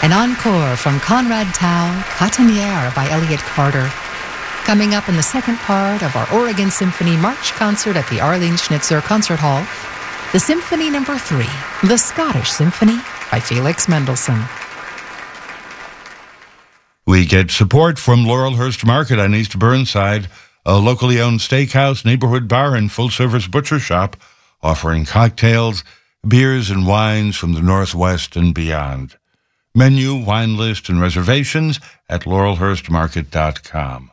An encore from Conrad Tao, Cotonnière by Elliott Carter. Coming up in the second part of our Oregon Symphony March concert at the Arlene Schnitzer Concert Hall, the Symphony No. 3, the Scottish Symphony by Felix Mendelssohn. We get support from Laurelhurst Market on East Burnside, a locally owned steakhouse, neighborhood bar, and full-service butcher shop offering cocktails, beers, and wines from the Northwest and beyond. Menu, wine list, and reservations at laurelhurstmarket.com.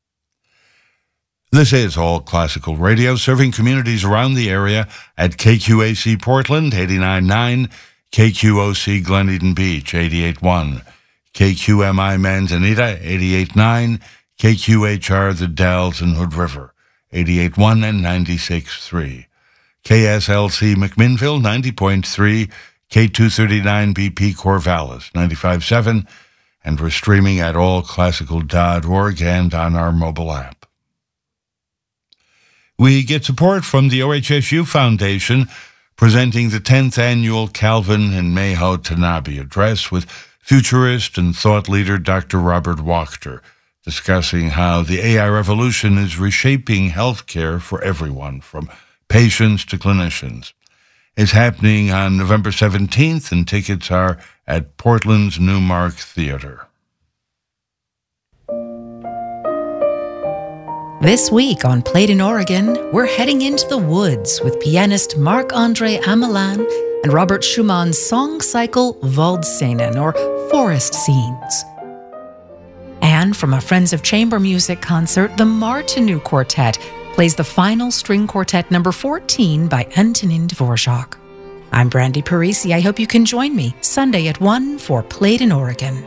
This is All Classical Radio, serving communities around the area at KQAC Portland, 89.9, KQOC Glen Eden Beach, 88.1, KQMI Manzanita, 88.9, KQHR The Dalles and Hood River, 88.1 and 96.3, KSLC McMinnville, 90.3, K239BP Corvallis, 95.7, and we're streaming at allclassical.org and on our mobile app. We get support from the OHSU Foundation, presenting the 10th annual Calvin and Miho Tanabe address with futurist and thought leader Dr. Robert Wachter, discussing how the AI revolution is reshaping healthcare for everyone, from patients to clinicians. It's happening on November 17th, and tickets are at Portland's Newmark Theater. This week on Played in Oregon, we're heading into the woods with pianist Marc-André Amelin and Robert Schumann's song cycle Waldscenen, or Forest Scenes. And from a Friends of Chamber Music concert, the Martinu Quartet plays the final string quartet number 14 by Antonin Dvorak. I'm Brandy Parisi. I hope you can join me Sunday at 1 for Played in Oregon.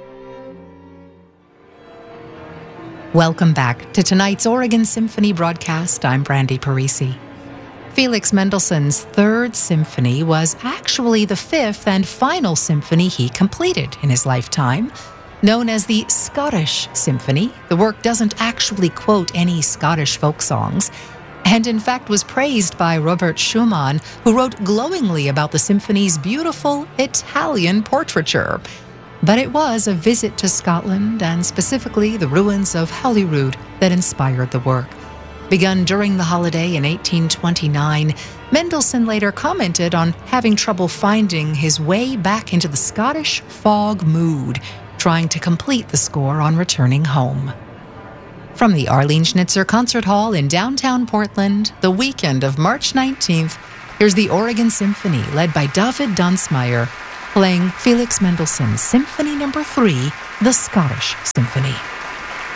Welcome back to tonight's Oregon Symphony broadcast. I'm Brandy Parisi. Felix Mendelssohn's Third Symphony was actually the fifth and final symphony he completed in his lifetime. Known as the Scottish Symphony, the work doesn't actually quote any Scottish folk songs, and in fact was praised by Robert Schumann, who wrote glowingly about the symphony's beautiful Italian portraiture. But it was a visit to Scotland, and specifically the ruins of Holyrood, that inspired the work. Begun during the holiday in 1829, Mendelssohn later commented on having trouble finding his way back into the Scottish fog mood, trying to complete the score on returning home. From the Arlene Schnitzer Concert Hall in downtown Portland, the weekend of March 19th, here's the Oregon Symphony led by David Dunsmeyer, playing Felix Mendelssohn's Symphony No. 3, the Scottish Symphony.